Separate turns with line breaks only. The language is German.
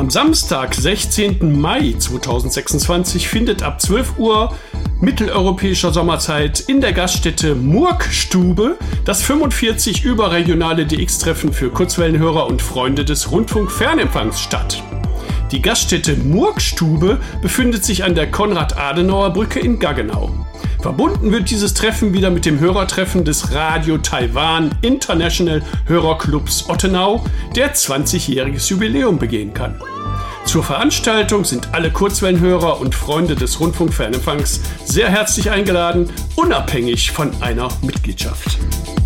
Am Samstag, 16. Mai 2026 findet ab 12 Uhr mitteleuropäischer Sommerzeit in der Gaststätte Murkstube das 45 überregionale DX-Treffen für Kurzwellenhörer und Freunde des Rundfunkfernempfangs statt. Die Gaststätte Murkstube befindet sich an der Konrad-Adenauer-Brücke in Gaggenau. Verbunden wird dieses Treffen wieder mit dem Hörertreffen des Radio Taiwan International Hörerclubs Ottenau, der 20-jähriges Jubiläum begehen kann. Zur Veranstaltung sind alle Kurzwellenhörer und Freunde des Rundfunkfernempfangs sehr herzlich eingeladen, unabhängig von einer Mitgliedschaft.